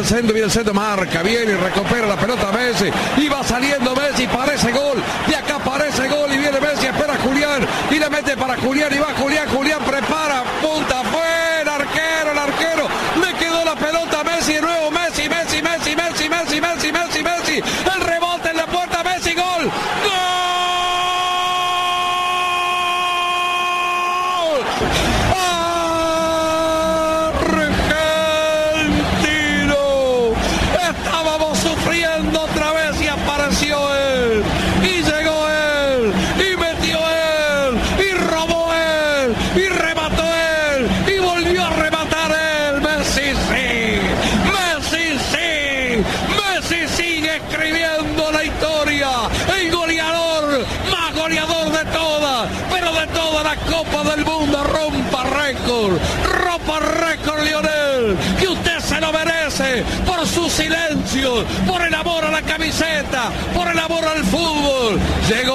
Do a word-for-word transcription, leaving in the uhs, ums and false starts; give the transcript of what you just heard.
el centro, viene el centro, marca, viene y recupera la pelota Messi. Y va saliendo Messi, parece gol. De acá parece gol y viene Messi, espera a Julián. Y le mete para Julián y va Julián. Julián prepara, punta, fue el arquero, el arquero. Le quedó la pelota a Messi, de nuevo Messi, Messi, Messi, Messi, Messi, Messi, Messi, Messi. El rebote en la puerta, Messi, gol. ¡Gol! Rompa récord, Lionel, que usted se lo merece por su silencio, por el amor a la camiseta, por el amor al fútbol. Llegó